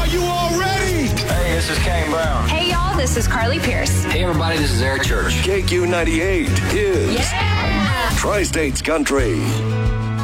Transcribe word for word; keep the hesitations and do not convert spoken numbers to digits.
Are you all ready? Hey, this is Kane Brown. Hey, y'all, this is Carly Pierce. Hey, everybody, this is Eric Church. K Q ninety-eight is Yeah! Tri-State's Country.